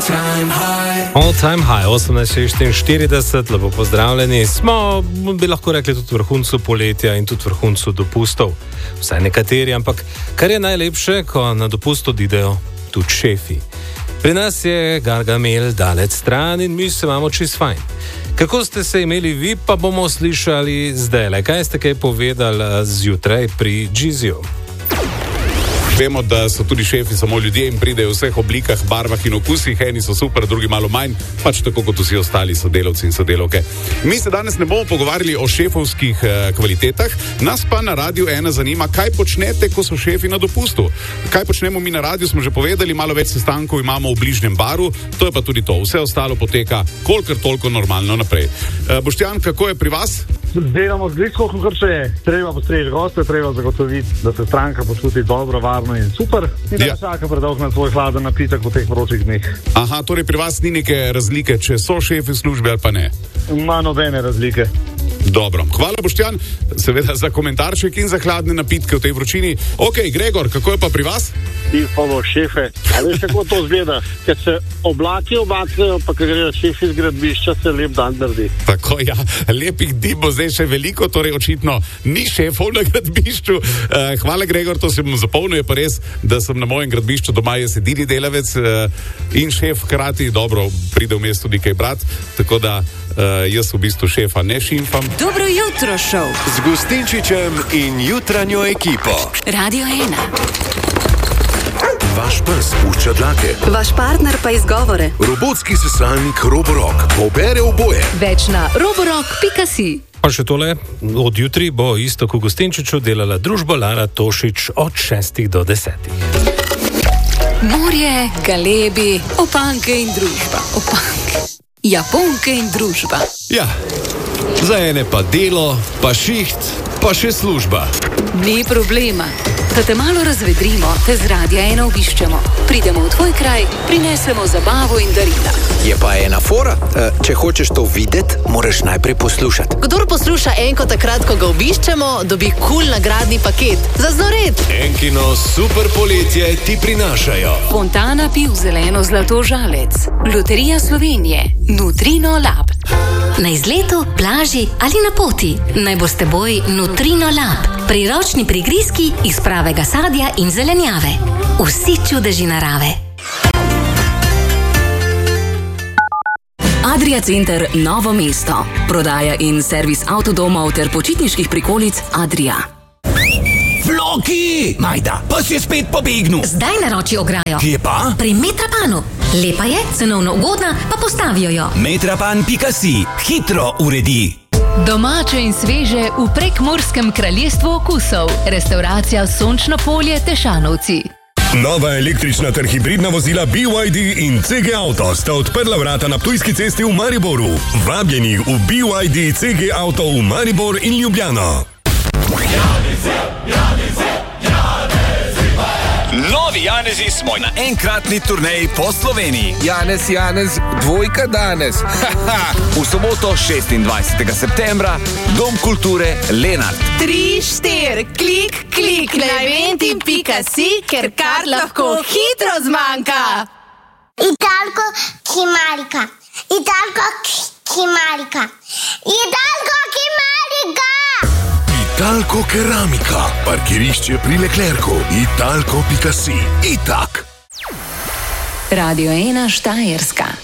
All time high, 18:46, lepo pozdravljeni. Smo, bi lahko rekli, tudi v vrhuncu poletja in tudi v vrhuncu dopustov. Vsaj nekateri, ampak kar je najlepše, ko na dopust odidejo tudi šefi. Pri nas je Gargamel daleč stran in mi se imamo čist fajn. Kako ste se imeli vi, pa bomo slišali zdaj. Kaj ste kaj povedali zjutraj pri Giziju? Vemo, da so tudi šefi samo ljudje in pridejo v vseh oblikah, barvah in okusih. Eni so super, drugi malo manj, pač tako kot vsi ostali sodelavci in sodelavke. Mi se danes ne bomo pogovarjali o šefovskih kvalitetah, nas pa na Radiu 1 zanima, kaj počnete, ko so šefi na dopustu. Kaj počnemo mi na radiu, smo že povedali, malo več sestankov imamo v bližnjem baru, to je pa tudi to. Vse ostalo poteka kolikor toliko normalno naprej. Boštjan, kako je pri vas? Delamo z blisko, kot še je. Treba postreči goste, treba zagotoviti, da se stranka počuti dobro, varno in super. In da čaka predolgo na svoj hladen napitek v teh vročih dneh. Aha, torej pri vas ni neke razlike, če so šefi službe ali pa ne? Ma nobene razlike. Dobro, hvala Boštjan, seveda za komentarček in za hladne napitke v tej vročini. Ok, Gregor, kako je pa pri vas? Tihovo šefe, ali veš kako to zgleda? Ker se oblaki obacnejo, pa ker grejo šefi z gradbišča, se lep dan drdi. Tako, ja, lepih dni bo zdaj še veliko, torej očitno ni šefov na gradbišču. Hvala Gregor, to se bom zapomnil, je pa res, da sem na mojem gradbišču doma jaz edini delavec in šef hkrati, dobro, pride v mestu nekaj brat, tako da jaz v bistvu šefa ne šimfam. Dobro jutro, šov z Gustinčičem in jutranjo ekipo. Radio 1. Vaš pes pušča dlake. Vaš partner pa izgovore. Robotski sesalnik Roborock pobere oboje. Več na roborock.si. Pa še tole, od jutri bo isto kot Gustinčiču delala družba Lara Tošič od 6 do 10. Morje, galebi, opanke in družba. Opanke. Japonke in družba. Ja, za ene pa delo, pa šiht, pa še služba. Ni problema. Da te malo razvedrimo, te z Radia 1 obiščemo. Pridemo v tvoj kraj, prinesemo zabavo in darila. Je pa ena fora. Če hočeš to videti, moraš najprej poslušati. Kdor posluša Enko takrat, ko ga obiščemo, dobi kul nagradni paket. Za znored. Enkino super poletje ti prinašajo Fontana piv zeleno zlato žalec, Loterija Slovenije, Nutrino Lab. Na izletu, plaži ali na poti, naj bo s teboj Nutrino Lab. Priročni prigrizki iz pravega sadja in zelenjave. Vsi čudeži narave. Adria Center Novo mesto. Prodaja in servis avtodomov ter počitniških prikolic Adria. Floki! Majda, pa si je spet pobegnil. Zdaj naroči ograjo. Kje pa? Pri Metrapanu. Lepa je, cenovno ugodna, pa postavijo jo. Metrapan.si. Hitro uredi. Domače in sveže v Prekmurskem kraljestvu okusov. Restauracija Sončno polje Tešanovci. Nova električna ter hibridna vozila BYD in CG Auto sta odprla vrata na Ptujski cesti v Mariboru. Vabljeni v BYD CG Auto v Maribor in Ljubljano. Novi Janezi smo na enkratni turneji po Sloveniji. Janez, dvojka danes. V soboto 26. septembra, Dom kulture Lenart. 3, 4, klik na eventim.si, ker kar lahko hitro zmanjka. Italko Kimarika. Italko keramika, parkirišče pri Leclercu, italko.si. Itak. Radio 1 Štajerska.